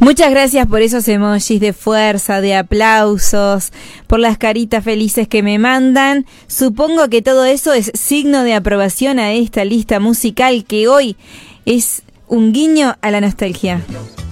Muchas gracias por esos emojis de fuerza, de aplausos, por las caritas felices que me mandan. Supongo que todo eso es signo de aprobación a esta lista musical que hoy es un guiño a la nostalgia.